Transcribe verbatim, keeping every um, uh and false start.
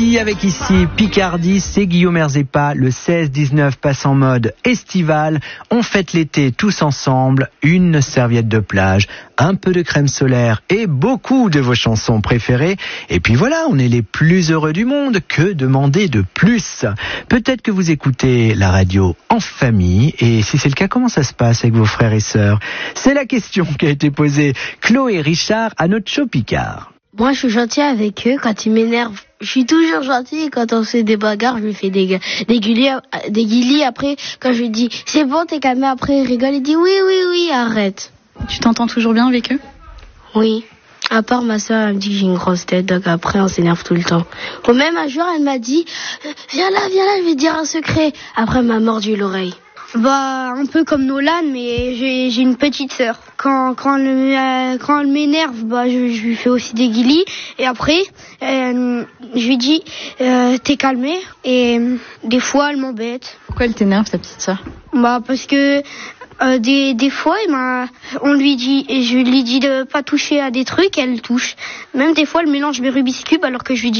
Picardie avec ici Picardie, c'est Guillaume Erzepa. Le seize dix-neuf passe en mode estival. On fête l'été tous ensemble. Une serviette de plage, un peu de crème solaire et beaucoup de vos chansons préférées. Et puis voilà, on est les plus heureux du monde. Que demander de plus? Peut-être que vous écoutez la radio en famille. Et si c'est le cas, comment ça se passe avec vos frères et sœurs? C'est la question qui a été posée Chloé et Richard à notre show Picard. Moi, je suis gentil avec eux quand ils m'énervent. Je suis toujours gentil et quand on fait des bagarres, je lui fais des, des guillis, des guillis. Après, quand je lui dis, c'est bon, t'es calmé, après, il rigole, il dit, oui, oui, oui, arrête. Tu t'entends toujours bien avec eux? Oui. À part ma soeur, elle me dit que j'ai une grosse tête, donc après, on s'énerve tout le temps. Ou même un jour, elle m'a dit, viens là, viens là, je vais te dire un secret. Après, elle m'a mordu l'oreille. Bah, un peu comme Nolan, mais j'ai, j'ai une petite sœur. Quand, quand elle, euh, quand elle m'énerve, bah, je, je lui fais aussi des guillis. Et après, euh, je lui dis, euh, t'es calmé. Et des fois, elle m'embête. Pourquoi elle t'énerve, ta petite sœur? Bah, parce que euh, des, des fois, eh ben, on lui dit, et je lui dis de pas toucher à des trucs, elle touche. Même des fois, elle mélange mes Rubik's Cube alors que je lui dis